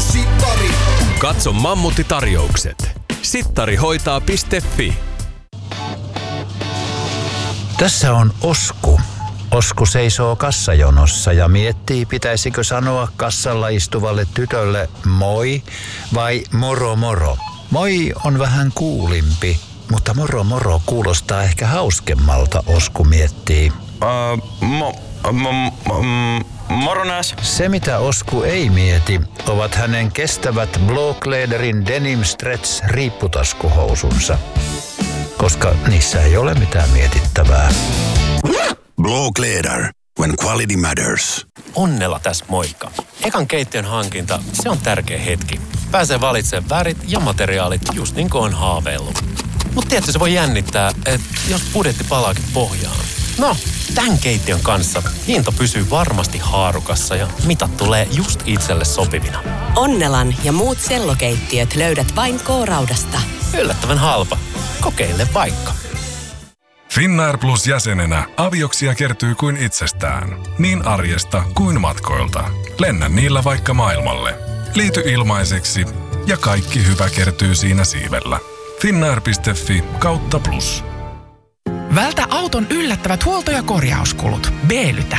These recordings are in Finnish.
Sittari. Katso mammuttitarjoukset. Sittarihoitaa.fi. Tässä on Osku. Osku seisoo kassajonossa ja miettii, pitäisikö sanoa kassalla istuvalle tytölle moi vai moro moro. Moi on vähän kuulimpi, mutta moro moro kuulostaa ehkä hauskemmalta, Osku miettii. Moronas. Se mitä Osku ei mieti, ovat hänen kestävät Blåkläderin Denim Stretch riipputaskuhousunsa, koska niissä ei ole mitään mietittävää. Blåkläder, when quality matters. Onnella tässä moikka. Ekan keittiön hankinta, se on tärkeä hetki. Pääsee valitsemaan värit ja materiaalit just niin kuin on haaveillut. Mutta tietysti se voi jännittää, että jos budjetti palaakin pohjaan. No, tämän keittiön kanssa hinta pysyy varmasti haarukassa ja mitat tulee just itselle sopivina. Onnelan ja muut sellokeittiöt löydät vain K-Raudasta. Yllättävän halpa. Kokeile vaikka. Finnair Plus -jäsenenä avioksia kertyy kuin itsestään. Niin arjesta kuin matkoilta. Lennä niillä vaikka maailmalle. Liity ilmaiseksi ja kaikki hyvä kertyy siinä siivellä. Finnair.fi/plus. Vältä auton yllättävät huolto- ja korjauskulut. Beelytä.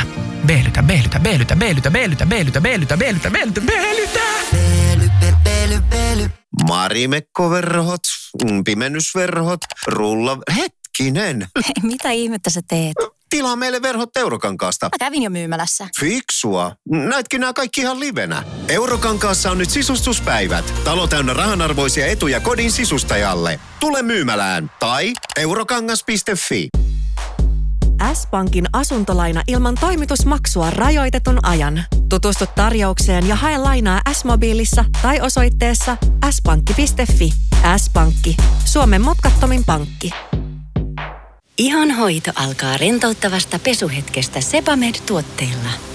Marimekkoverhot, pimennysverhot, Hetkinen! Mitä ihmettä sä teet? Tilaa meille verhot Eurokankaasta. Mä kävin jo myymälässä. Fiksua. Näetkin nämä kaikki ihan livenä. Eurokankaassa on nyt sisustuspäivät. Talo täynnä rahanarvoisia etuja kodin sisustajalle. Tule myymälään tai eurokangas.fi. S-Pankin asuntolaina ilman toimitusmaksua rajoitetun ajan. Tutustu tarjoukseen ja hae lainaa S-mobiilissa tai osoitteessa s-pankki.fi. S-Pankki. Suomen mutkattomin pankki. Ihon hoito alkaa rentouttavasta pesuhetkestä Sebamed-tuotteilla.